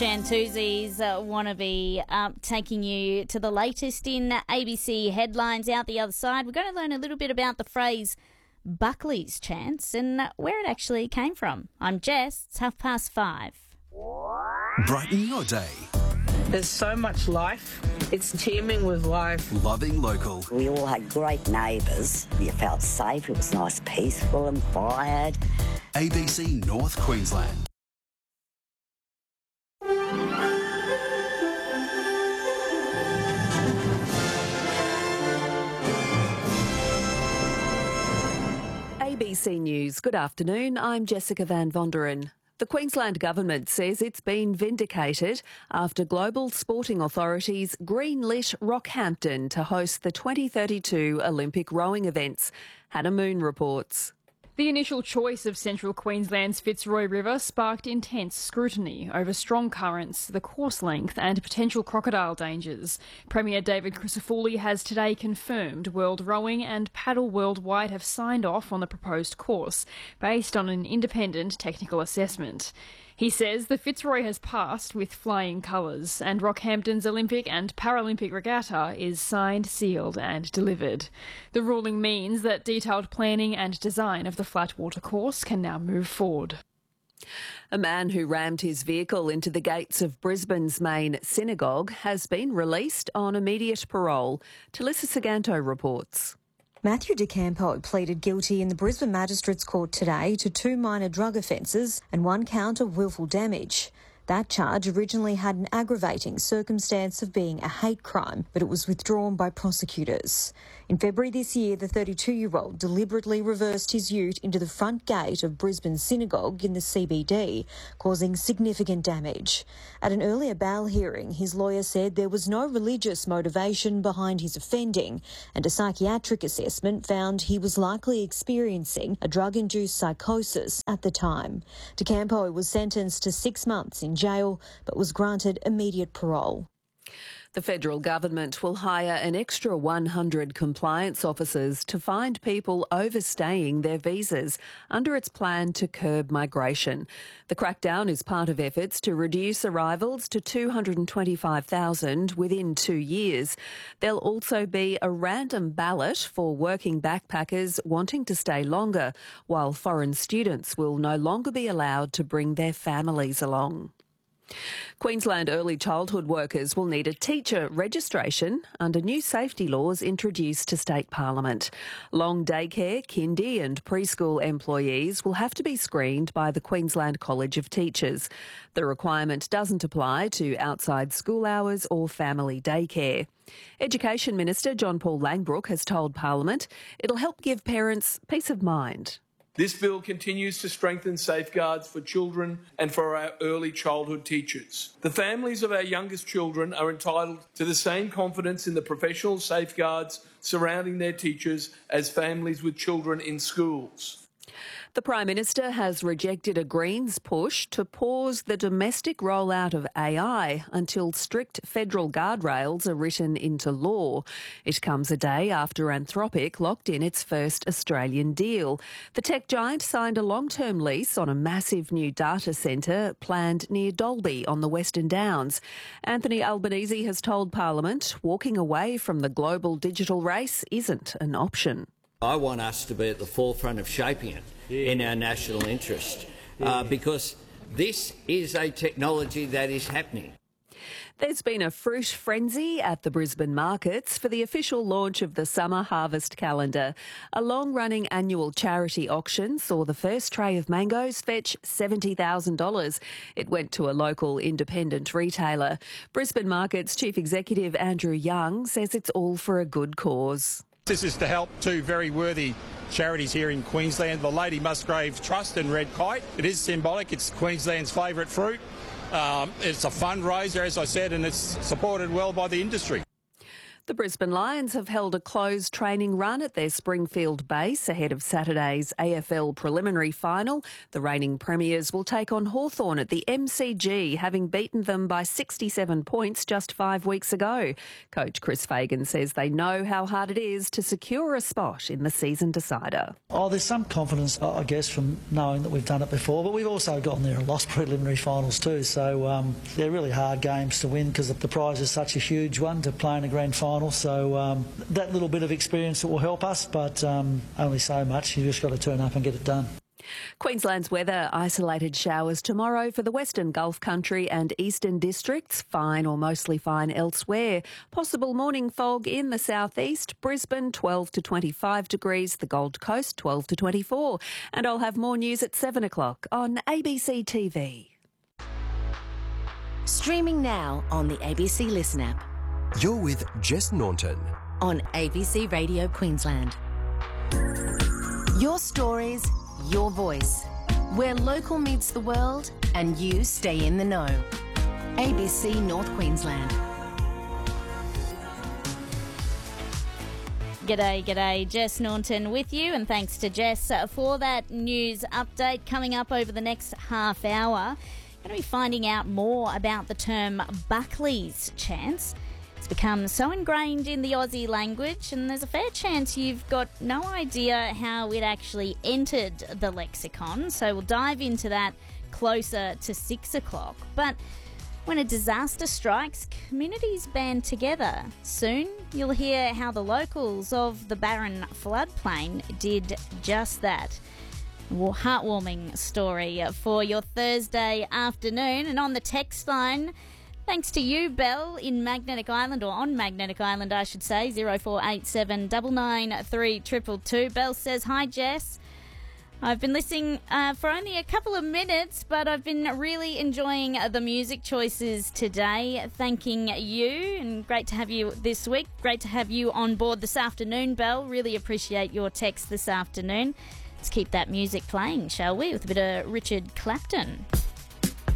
Shantuzzi's Wannabe taking you to the latest in ABC headlines. Out the other side, we're going to learn a little bit about the phrase Buckley's chance and where it actually came from. I'm Jess, it's 5:30. Brighten your day. There's so much life. It's teeming with life. Loving local. We all had great neighbours. You felt safe. It was nice, peaceful and quiet. ABC North Queensland. ABC News. Good afternoon. I'm Jessica Van Vonderen. The Queensland Government says it's been vindicated after global sporting authorities greenlit Rockhampton to host the 2032 Olympic rowing events. Hannah Moon reports. The initial choice of Central Queensland's Fitzroy River sparked intense scrutiny over strong currents, the course length and potential crocodile dangers. Premier David Crisafulli has today confirmed World Rowing and Paddle Worldwide have signed off on the proposed course, based on an independent technical assessment. He says the Fitzroy has passed with flying colours and Rockhampton's Olympic and Paralympic regatta is signed, sealed and delivered. The ruling means that detailed planning and design of the flat water course can now move forward. A man who rammed his vehicle into the gates of Brisbane's main synagogue has been released on immediate parole. Talissa Saganto reports. Matthew DeCampo pleaded guilty in the Brisbane Magistrates Court today to 2 minor drug offences and 1 count of willful damage. That charge originally had an aggravating circumstance of being a hate crime, but it was withdrawn by prosecutors. In February this year, the 32-year-old deliberately reversed his ute into the front gate of Brisbane Synagogue in the CBD, causing significant damage. At an earlier bail hearing, his lawyer said there was no religious motivation behind his offending, and a psychiatric assessment found he was likely experiencing a drug-induced psychosis at the time. DeCampo was sentenced to 6 months in jail, but was granted immediate parole. The federal government will hire an extra 100 compliance officers to find people overstaying their visas under its plan to curb migration. The crackdown is part of efforts to reduce arrivals to 225,000 within 2 years. There'll also be a random ballot for working backpackers wanting to stay longer, while foreign students will no longer be allowed to bring their families along. Queensland early childhood workers will need a teacher registration under new safety laws introduced to State Parliament. Long daycare, kindy and preschool employees will have to be screened by the Queensland College of Teachers. The requirement doesn't apply to outside school hours or family daycare. Education Minister John Paul Langbroek has told Parliament it'll help give parents peace of mind. This bill continues to strengthen safeguards for children and for our early childhood teachers. The families of our youngest children are entitled to the same confidence in the professional safeguards surrounding their teachers as families with children in schools. The Prime Minister has rejected a Greens push to pause the domestic rollout of AI until strict federal guardrails are written into law. It comes a day after Anthropic locked in its first Australian deal. The tech giant signed a long-term lease on a massive new data centre planned near Dalby on the Western Downs. Anthony Albanese has told Parliament walking away from the global digital race isn't an option. I want us to be at the forefront of shaping it in our national interest because this is a technology that is happening. There's been a fruit frenzy at the Brisbane markets for the official launch of the Summer Harvest Calendar. A long-running annual charity auction saw the first tray of mangoes fetch $70,000. It went to a local independent retailer. Brisbane Markets Chief Executive Andrew Young says it's all for a good cause. This is to help 2 very worthy charities here in Queensland, the Lady Musgrave Trust and Red Kite. It is symbolic. It's Queensland's favourite fruit. It's a fundraiser, as I said, and it's supported well by the industry. The Brisbane Lions have held a closed training run at their Springfield base ahead of Saturday's AFL preliminary final. The reigning premiers will take on Hawthorn at the MCG, having beaten them by 67 points just 5 weeks ago. Coach Chris Fagan says they know how hard it is to secure a spot in the season decider. Oh, there's some confidence, I guess, from knowing that we've done it before, but we've also gotten there and lost preliminary finals too, so they're really hard games to win because the prize is such a huge one to play in a grand final. So that little bit of experience will help us, but only so much. You've just got to turn up and get it done. Queensland's weather: isolated showers tomorrow for the Western Gulf Country and Eastern Districts, fine or mostly fine elsewhere. Possible morning fog in the southeast, Brisbane 12 to 25 degrees, the Gold Coast 12 to 24. And I'll have more news at 7 o'clock on ABC TV. Streaming now on the ABC Listen app. You're with Jess Naunton on ABC Radio Queensland. Your stories, your voice. Where local meets the world and you stay in the know. ABC North Queensland. G'day, Jess Naunton with you, and thanks to Jess for that news update. Coming up over the next half hour, we're going to be finding out more about the term Buckley's chance. It's become so ingrained in the Aussie language, and there's a fair chance you've got no idea how it actually entered the lexicon. So we'll dive into that closer to 6 o'clock. But when a disaster strikes, communities band together. Soon you'll hear how the locals of the Barron floodplain did just that. Heartwarming story for your Thursday afternoon. And on the text line, thanks to you, Belle, in Magnetic Island, or on Magnetic Island, I should say, 0487 993 222. Belle says, "Hi, Jess. I've been listening for only a couple of minutes, but I've been really enjoying the music choices today. Thanking you, and great to have you this week. Great to have you on board this afternoon, Belle. Really appreciate your text this afternoon. Let's keep that music playing, shall we, with a bit of Richard Clapton."